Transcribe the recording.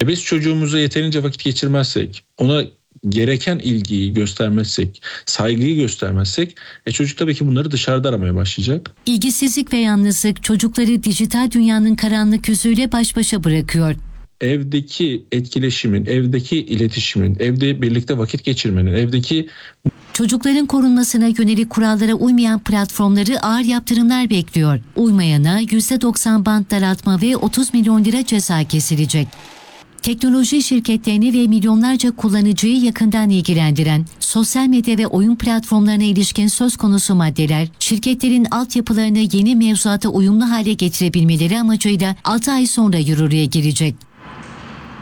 Biz çocuğumuza yeterince vakit geçirmezsek, ona gereken ilgiyi göstermezsek, saygıyı göstermezsek çocuk tabii ki bunları dışarıda aramaya başlayacak. İlgisizlik ve yalnızlık çocukları dijital dünyanın karanlık yüzüyle baş başa bırakıyor. Evdeki etkileşimin, evdeki iletişimin, evde birlikte vakit geçirmenin, evdeki... Çocukların korunmasına yönelik kurallara uymayan platformları ağır yaptırımlar bekliyor. Uymayana %90 bant daraltma ve 30 milyon lira ceza kesilecek. Teknoloji şirketlerini ve milyonlarca kullanıcıyı yakından ilgilendiren sosyal medya ve oyun platformlarına ilişkin söz konusu maddeler, şirketlerin altyapılarını yeni mevzuata uyumlu hale getirebilmeleri amacıyla 6 ay sonra yürürlüğe girecek.